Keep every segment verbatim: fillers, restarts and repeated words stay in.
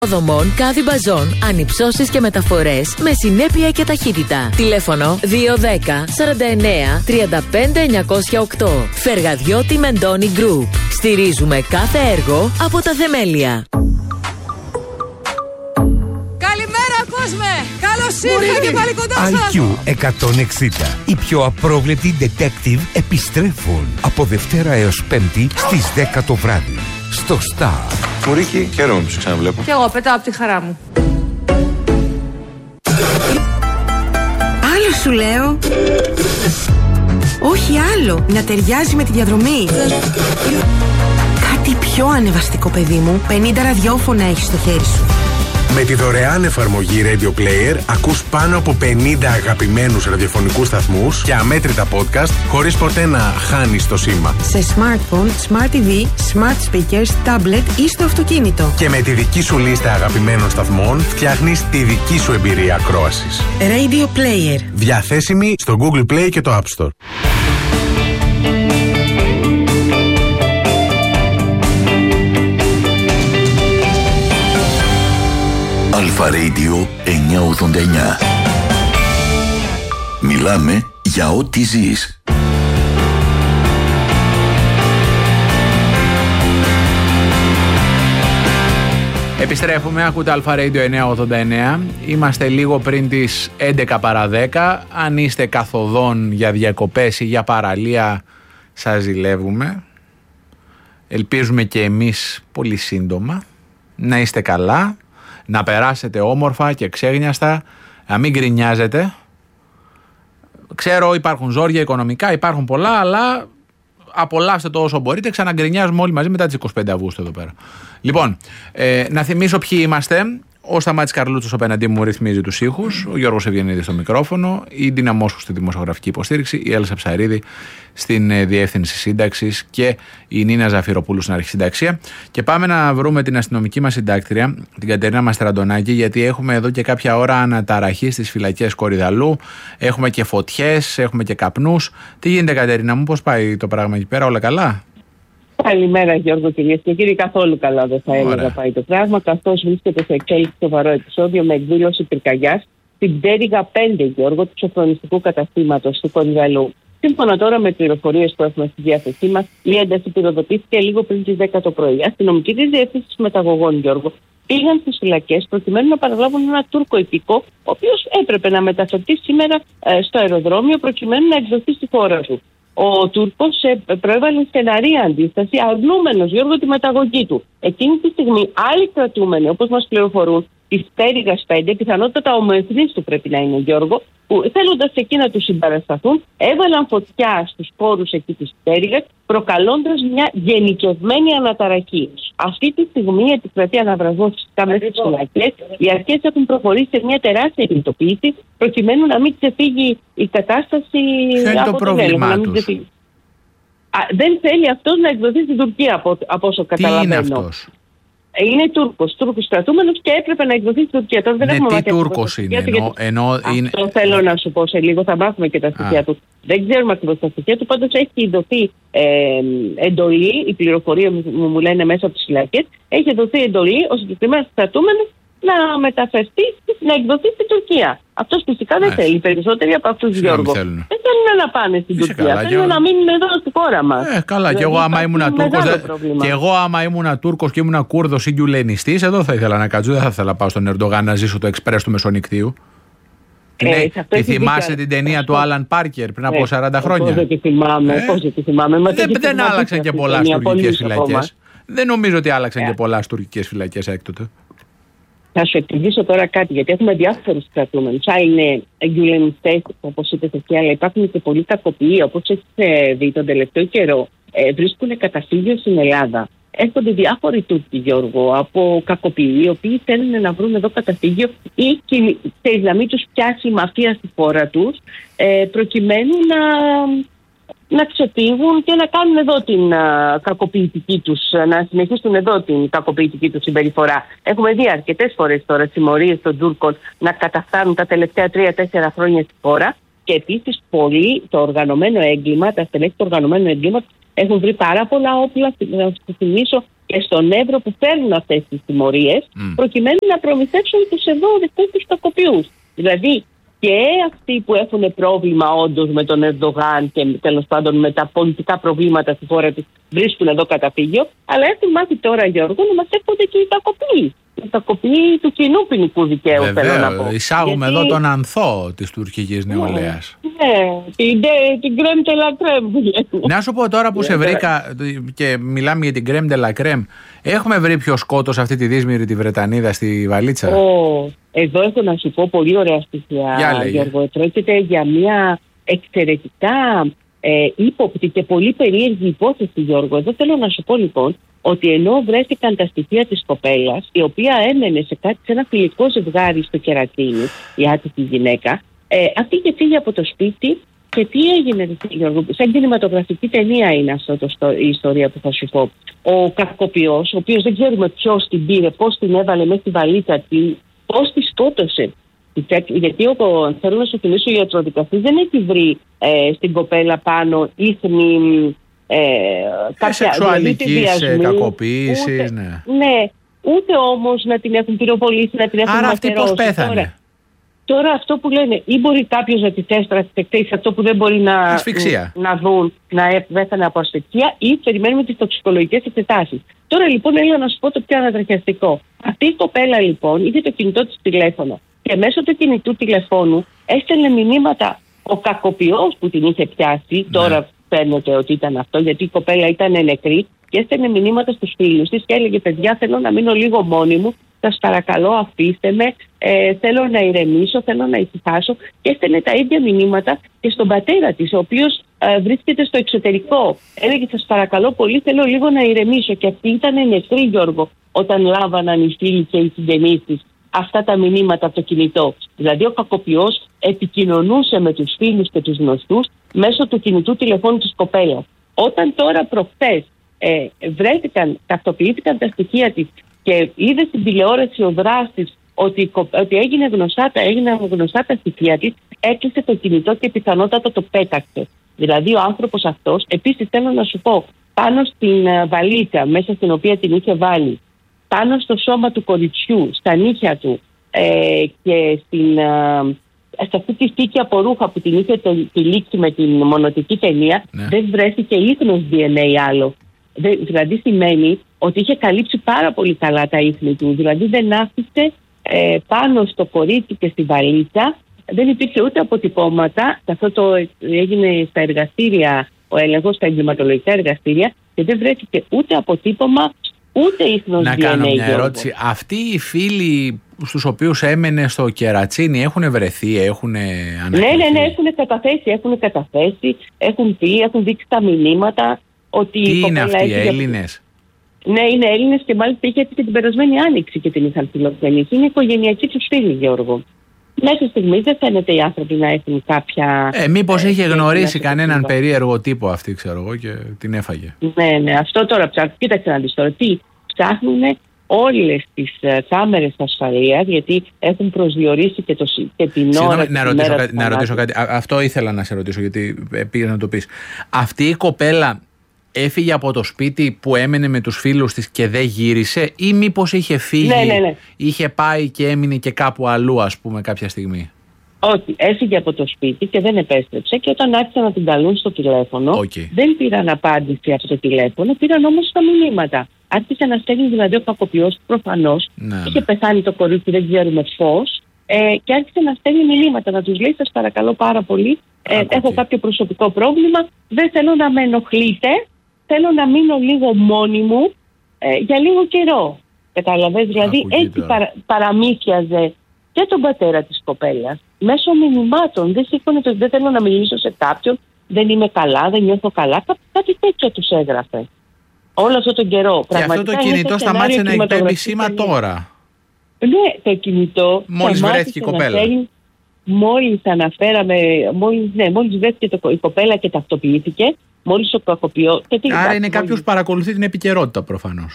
Δομών Κάδι Μπαζόν, ανυψώσεις και μεταφορές με συνέπεια και ταχύτητα. Τηλέφωνο δύο ένα μηδέν σαράντα εννέα τριάντα πέντε εννιακόσια οκτώ. Φεργαδιώτη Μεντώνη Group. Στηρίζουμε κάθε έργο από τα θεμέλια. Καλημέρα κόσμε! Καλώς ήρθατε και πάλι κοντά σας! άι κιου εκατόν εξήντα. Οι πιο απρόβλεπτοι detective επιστρέφουν από Δευτέρα έως Πέμπτη στις δέκα το βράδυ. Στο Star. Μουρίκη, χαίρομαι που σε ξαναβλέπω. Κι εγώ πετάω από τη χαρά μου. Άλλο σου λέω. Όχι άλλο. Να ταιριάζει με τη διαδρομή. Κάτι πιο ανεβαστικό, παιδί μου. πενήντα ραδιόφωνα έχεις στο χέρι σου. Με τη δωρεάν εφαρμογή Radio Player ακούς πάνω από πενήντα αγαπημένους ραδιοφωνικούς σταθμούς και αμέτρητα podcast χωρίς ποτέ να χάνεις το σήμα. Σε smartphone, smart τι βι, smart speakers, tablet ή στο αυτοκίνητο. Και με τη δική σου λίστα αγαπημένων σταθμών φτιάχνεις τη δική σου εμπειρία ακρόασης. Radio Player. Διαθέσιμη στο Google Play και το App Store. Αλφα Radio εννιακόσια ογδόντα εννιά. Μιλάμε για ό,τι ζεις. Επιστρέφουμε, ακούτε Αλφα Radio εννιακόσια ογδόντα εννιά. Είμαστε λίγο πριν τις έντεκα παρά δέκα. Αν είστε καθοδόν για διακοπές ή για παραλία, σας ζηλεύουμε. Ελπίζουμε και εμείς πολύ σύντομα να είστε καλά, να περάσετε όμορφα και ξέγνιαστα, να μην γκρινιάζετε. Ξέρω υπάρχουν ζόρια οικονομικά, υπάρχουν πολλά, αλλά απολαύστε το όσο μπορείτε. Ξαναγκρινιάζουμε όλοι μαζί μετά τις είκοσι πέντε Αυγούστου εδώ πέρα. Λοιπόν, ε, να θυμίσω ποιοι είμαστε. Ο Σταμάτης Καρλούτσος απέναντί μου ρυθμίζει τους ήχους, ο Γιώργος Ευγενίδης στο μικρόφωνο, η Ντίνα Μόσχου στη δημοσιογραφική υποστήριξη, η Έλσα Ψαρίδη στην ε, διεύθυνση σύνταξης και η Νίνα Ζαφυροπούλου στην αρχισυνταξία. Και πάμε να βρούμε την αστυνομική μας συντάκτρια, την Κατερίνα Μαστραντονάκη, γιατί έχουμε εδώ και κάποια ώρα αναταραχή στις φυλακές Κορυδαλού. Έχουμε και φωτιές, έχουμε και καπνούς. Τι γίνεται, Κατερίνα μου, πώς πάει το πράγμα εκεί πέρα, όλα καλά? Καλημέρα, Γιώργο, κυρίες και κύριοι. Καθόλου καλά δεν θα έλεγα πάει το πράγμα, καθώς βρίσκεται σε εξέλιξη σοβαρό επεισόδιο με εκδήλωση πυρκαγιάς στην πτέρυγα πέντε, Γιώργο, του σοφρονιστικού καταστήματος του Κορυδαλού. Σύμφωνα τώρα με πληροφορίες που έχουμε στη διάθεσή μας, η ένταση πυροδοτήθηκε λίγο πριν τις δέκα το πρωί. Αστυνομικοί της Διεύθυνσης Μεταγωγών, Γιώργο, πήγαν στις φυλακές προκειμένου να παραλάβουν ένα Τούρκο υπηκό, ο οποίος έπρεπε να μεταφερθεί σήμερα ε, στο αεροδρόμιο προκειμένου να εκδοθεί στη χώρα του. Ο Τούρκος προέβαλε στεναρή αντίσταση, αρνούμενος, Γιώργο, τη μεταγωγή του. Εκείνη τη στιγμή άλλοι κρατούμενοι, όπως μας πληροφορούν, της πτέρυγας πέντε, πιθανότατα ομοεθνής του πρέπει να είναι, Γιώργο, που θέλοντας εκεί να τους συμπαρασταθούν, έβαλαν φωτιά στους πόρους εκεί της πτέρυγας, προκαλώντας μια γενικευμένη αναταραχή. Αυτή τη στιγμή επικρατεί αναβρασμός φυσικά μέσα στις φυλακές. Οι αρχές έχουν προχωρήσει σε μια τεράστια κινητοποίηση, προκειμένου να μην ξεφύγει η κατάσταση. Ποιο είναι το πρόβλημά τους? Δεν θέλει αυτός να εκδοθεί στην Τουρκία, από, από όσο καταλαβαίνω. Τι είναι αυτός? Είναι Τούρκος, Τούρκος κρατούμενος και έπρεπε να εκδοθεί στην Τουρκία. Τώρα δεν ναι, έχουμε τι Τούρκος είναι, γιατί... ενώ, ενώ Αυτό είναι... θέλω να σου πω σε λίγο, θα μάθουμε και τα στοιχεία Α. του. Δεν ξέρουμε ακριβώς τα στοιχεία του, πάντως έχει δοθεί ε, εντολή, η πληροφορία μου, μου λένε μέσα από τις φυλακές, έχει δοθεί εντολή ο συγκεκριμένος κρατούμενος να μεταφερθεί, να εκδοθεί στην Τουρκία. Αυτός φυσικά δεν θέλει. Περισσότεροι από αυτούς, Γιώργο, δεν θέλουν να πάνε στην Είσαι Τουρκία. Καλά, θέλουν και... να μείνουν εδώ στη χώρα μας. Ε, καλά, δηλαδή, και εγώ άμα ήμουν Τούρκος, δε... και εγώ άμα ήμουν Τούρκος και ήμουν Κούρδος ή γκιουλενιστής, εδώ θα ήθελα να κάτσω. Δεν θα ήθελα να πάω στον Ερντογάν να ζήσω το εξπρές του Μεσονικτίου. Ε, ναι, τη θυμάσαι την ταινία του Άλαν Πάρκερ πριν από σαράντα χρόνια? Πώς δεν τη θυμάμαι, πώς δεν τη θυμάμαι. Δεν άλλαξαν και πολλά στις τουρκικές φυλακές. Δεν νομίζω ότι άλλαξαν και πολλά στις τουρκικές φυλακές έκτοτε. Θα σου εξηγήσω τώρα κάτι, γιατί έχουμε διάφορους κρατούμενους. Άλλοι είναι εγκουλενιστές, όπως είπες εκεί, αλλά υπάρχουν και πολλοί κακοποιοί, όπως έχεις δει τον τελευταίο καιρό. Ε, βρίσκουν καταφύγιο στην Ελλάδα. Έρχονται διάφοροι Τούρκοι, Γιώργο, από κακοποιοί, οι οποίοι θέλουν να βρουν εδώ καταφύγιο ή και να μην τους πιάσει η μαφία στη χώρα τους, ε, προκειμένου να. να ξεφύγουν και να κάνουν εδώ την α, κακοποιητική τους, να συνεχίσουν εδώ την κακοποιητική τους συμπεριφορά. Έχουμε δει αρκετές φορές τώρα συμμορίες των Τούρκων να καταφτάνουν τα τελευταία τρία τέσσερα χρόνια στη χώρα και επίσης πολλοί το οργανωμένο έγκλημα, τα στελέχη του οργανωμένου έγκληματος έχουν βρει πάρα πολλά όπλα, να σας θυμίσω, και στον Εύρο που φέρνουν αυτές τις τιμωρίες, mm. προκειμένου να προμηθεύσουν τους εδώ δικούς τους κακοποιούς. Δηλαδή και αυτοί που έχουν πρόβλημα όντως με τον Ερντογάν και τέλος πάντων με τα πολιτικά προβλήματα στη χώρα της βρίσκουν εδώ καταφύγιο, αλλά έχουν μάθει τώρα, Γιώργο, να μας έρχονται και οι κακοποιοί. Οι κακοποιοί του κοινού ποινικού δικαίου, θέλω να πω. Εισάγουμε γιατί... εδώ τον ανθό της τουρκικής νεολαίας. Ναι, την, την crème de la crème. Να σου πω τώρα που σε βρήκα και μιλάμε για την crème de la crème, έχουμε βρει ποιο σκότωσε αυτή τη δύσμηρη τη Βρετανίδα στη βαλίτσα? Oh, εδώ έχω να σου πω πολύ ωραία στοιχεία, Γιώργο. Πρόκειται για μια εξαιρετικά ε, ύποπτη και πολύ περίεργη υπόθεση, Γιώργο. Εδώ θέλω να σου πω λοιπόν ότι ενώ βρέθηκαν τα στοιχεία της κοπέλας, η οποία έμενε σε, κάτι, σε ένα φιλικό ζευγάρι στο Κερατσίνι, η άτυπη γυναίκα, ε, αυτή είχε φύγει από το σπίτι και τι έγινε, Γιώργο, σαν κινηματογραφική ταινία είναι αυτό το, η ιστορία που θα σου πω. Ο κακοποιός, ο οποίος δεν ξέρουμε ποιος την πήρε, πώς την έβαλε μέσα στη βαλίτσα, πώς τη σκότωσε. Γιατί ο, θέλω να σου θυμίσω, ο ιατροδικαστής δεν έχει βρει ε, στην κοπέλα πάνω ίχνη ε, κάποια σεξουαλικής κακοποίησης, ναι. ναι. Ούτε όμως να την έχουν πυροβολήσει, να την έχουν μαχαιρώσει. Άρα αυτή πώς πέθανε? Τώρα, τώρα αυτό που λένε, ή μπορεί κάποιος να τη έστρασε εκτέξει αυτό που δεν μπορεί να, να δουν, να πέθανε από ασφυξία, ή περιμένουμε τις τοξικολογικές εξετάσεις. Τώρα λοιπόν έλα να σου πω το πιο ανατριχιαστικό. Αυτή η κοπέλα λοιπόν είχε το κινητό της τηλέφωνο και μέσω του κινητού τηλεφώνου έστελνε μηνύματα ο κακοποιός που την είχε πιάσει, ναι. Τώρα φαίνεται ότι ήταν αυτό, γιατί η κοπέλα ήταν νεκρή και έστελνε μηνύματα στους φίλους της και έλεγε: παιδιά, θέλω να μείνω λίγο μόνη μου, σας παρακαλώ αφήστε με, ε, θέλω να ηρεμήσω, θέλω να ησυχάσω. Και έστελνε τα ίδια μηνύματα και στον πατέρα της, ο οποίος ε, βρίσκεται στο εξωτερικό. Έλεγε: σας παρακαλώ πολύ, θέλω λίγο να ηρεμήσω. Και αυτή ήταν νεκρή, Γιώργο, όταν λάβαναν οι φίλοι και οι συγγενείς της αυτά τα μηνύματα από το κινητό. Δηλαδή ο κακοποιός επικοινωνούσε με τους φίλους και τους γνωστούς μέσω του κινητού τηλεφώνου της κοπέλας. Όταν τώρα προχθές ε, βρέθηκαν, ταυτοποιήθηκαν τα στοιχεία της και είδε στην τηλεόραση ο δράστης ότι, ότι έγινε γνωστά, τα, έγιναν γνωστά τα στοιχεία της, έκλεισε το κινητό και πιθανότατα το πέταξε. Δηλαδή ο άνθρωπος αυτός, επίσης θέλω να σου πω, πάνω στην uh, βαλίτσα μέσα στην οποία την είχε βάλει, πάνω στο σώμα του κοριτσιού, στα νύχια του ε, και στην, uh, σε αυτή τη θήκη από ρούχα που την είχε τυλίξει με την μονοτική ταινία, ναι. Δεν βρέθηκε ίχνος ντι εν έι άλλο. Δε, δηλαδή σημαίνει ότι είχε καλύψει πάρα πολύ καλά τα ίχνη του. Δηλαδή δεν άφησε ε, πάνω στο κορίτσι και στη βαλίτσα, δεν υπήρχε ούτε αποτυπώματα. Αυτό το έγινε στα εργαστήρια, ο έλεγχος στα εγκληματολογικά εργαστήρια, και δεν βρέθηκε ούτε αποτύπωμα ούτε ίχνος ντι εν έι. Να κάνω μια ερώτηση. Αυτοί οι φίλοι στους οποίους έμενε στο Κερατσίνι έχουν βρεθεί, έχουν ανακοινωθεί? Ναι, ναι, ναι, έχουν καταθέσει, έχουν καταθέσει, έχουν πει, έχουν δείξει τα μηνύματα. Ότι τι είναι αυτοί οι Έλληνες? Ναι, είναι Έλληνες και μάλιστα είχε έρθει και την περασμένη άνοιξη και την είχαν φιλοξενήσει. Είναι οικογενειακοί τους φίλοι, Γιώργο. Μέχρι στιγμής δεν φαίνεται οι άνθρωποι να έχουν κάποια. Ε, μήπως ε, είχε γνωρίσει κανέναν περίεργο τύπο αυτή, ξέρω εγώ, και την έφαγε. Ναι, ναι, αυτό τώρα ψάχνουν. Κοίταξε να δεις τώρα. Τι ψάχνουν όλες τις uh, κάμερες ασφαλείας, γιατί έχουν προσδιορίσει και, το, και την ώρα. Συγγνώμη, να, ρωτήσω κάτι, να ρωτήσω κάτι. Α, αυτό ήθελα να σε ρωτήσω, γιατί πήγα να το πεις. Αυτή η κοπέλα έφυγε από το σπίτι που έμενε με τους φίλους της και δεν γύρισε, ή μήπως είχε φύγει, ναι, ναι, ναι. είχε πάει και έμεινε και κάπου αλλού, ας πούμε, κάποια στιγμή? Όχι, έφυγε από το σπίτι και δεν επέστρεψε, και όταν άρχισαν να την καλούν στο τηλέφωνο, okay. δεν πήραν απάντηση από το τηλέφωνο, πήραν όμως τα μηνύματα. Άρχισε να στέλνει δηλαδή ο κακοποιός, προφανώς, ναι, είχε ναι. πεθάνει το κορίτσι, δεν ξέρουμε πώς, ε, και άρχισε να στέλνει μηνύματα, να τους λέει: σας παρακαλώ πάρα πολύ, ε, έχω κάποιο προσωπικό πρόβλημα, δεν θέλω να με ενοχλείτε. Θέλω να μείνω λίγο μόνη μου ε, για λίγο καιρό. Καταλαβες, δηλαδή έτσι παρα, παραμύθιαζε και τον πατέρα της κοπέλας μέσω μηνυμάτων. Δεν σήκωνε το: δεν θέλω να μιλήσω σε κάποιον, δεν είμαι καλά, δεν νιώθω καλά. Κά, κάτι τέτοιο τους έγραφε όλο αυτόν τον καιρό. Και αυτό το κινητό σταμάτησε να εκπέμπει σήμα τώρα? Ναι, το κινητό. Μόλις βρέθηκε η κοπέλα. Θέλει, μόλις αναφέραμε, μόλις, ναι, μόλις βρέθηκε το, η κοπέλα και ταυτοποιήθηκε. Μόλις ο κακοποιό. Άρα είναι κάποιος που παρακολουθεί την επικαιρότητα, προφανώς.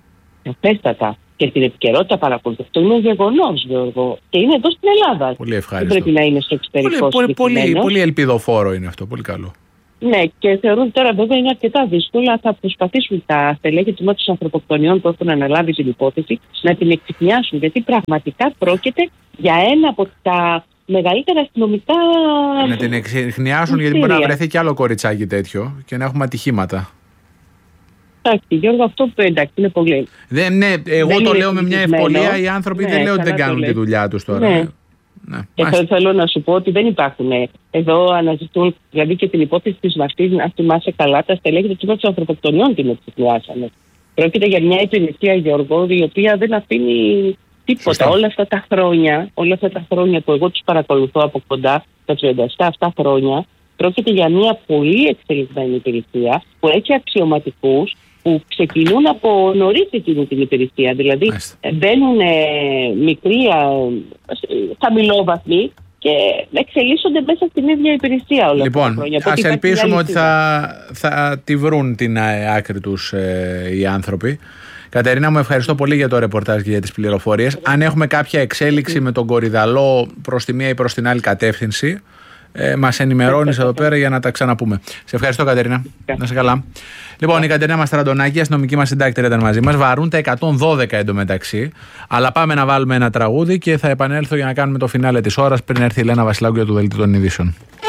Σαφέστατα. Και την επικαιρότητα παρακολουθεί. Αυτό είναι γεγονός, Γιώργο. Και είναι εδώ στην Ελλάδα. Πολύ ευχάριστο. Δεν πρέπει να είναι στο εξωτερικό. Πολύ, πολύ, πολύ, πολύ ελπιδοφόρο είναι αυτό. Πολύ καλό. Ναι, και θεωρούν τώρα βέβαια είναι αρκετά δύσκολα. Θα προσπαθήσουν τα στελέχη του Τμήματος Ανθρωποκτονιών που έχουν αναλάβει την υπόθεση να την εξυπνιάσουν. Γιατί πραγματικά πρόκειται για ένα από τα μεγαλύτερα αστυνομικά. Να την εξυπνιάσουν, γιατί μπορεί να βρεθεί κι άλλο κοριτσάκι τέτοιο και να έχουμε ατυχήματα. Εντάξει, Γιώργο, αυτό εντάξει είναι πολύ. Δεν, ναι, εγώ δεν το λέω με μια ευκολία. Οι άνθρωποι ναι, δεν λέω ότι δεν κάνουν τη δουλειά τους τώρα. Ναι. Ναι, και θα, θέλω να σου πω ότι δεν υπάρχουν. Εδώ αναζητούν, δηλαδή και την υπόθεση της Μαστής, αν θυμάσαι καλά, τα στελέχη του Τμήματος Ανθρωποκτονιών την εξυπνιάσανε. Πρόκειται για μια υπηρεσία, Γιώργο, η οποία δεν αφήνει τίποτα. Όλα αυτά τα χρόνια, όλα αυτά τα χρόνια που εγώ τους παρακολουθώ από κοντά, τα τριάντα επτά αυτά χρόνια, πρόκειται για μια πολύ εξελιγμένη υπηρεσία που έχει αξιωματικούς που ξεκινούν από νωρίς εκείνη την υπηρεσία. Δηλαδή μπαίνουν ε, μικροί, χαμηλόβαθμοι και εξελίσσονται μέσα στην ίδια υπηρεσία όλα λοιπόν, αυτά τα χρόνια. Λοιπόν, ας ελπίσουμε ότι θα, θα τη βρουν την άκρη τους ε, οι άνθρωποι. Κατερίνα, μου ευχαριστώ πολύ για το ρεπορτάζ και για τις πληροφορίες. Αν έχουμε κάποια εξέλιξη με τον Κορυδαλό προς τη μία ή προς την άλλη κατεύθυνση, Ε, μας ενημερώνεις εδώ πέρα για να τα ξαναπούμε. Σε ευχαριστώ, Κατερίνα. Να είσαι καλά. Λοιπόν, η Κατερίνα Μαστραντονάκη, η αστυνομική μας συντάκτρια, ήταν μαζί μας. Βαρούν τα εκατόν δώδεκα εντωμεταξύ. Αλλά πάμε να βάλουμε ένα τραγούδι και θα επανέλθω για να κάνουμε το φινάλε της ώρας πριν έρθει η Λένα Βασιλάκου για το δελτίο των ειδήσεων.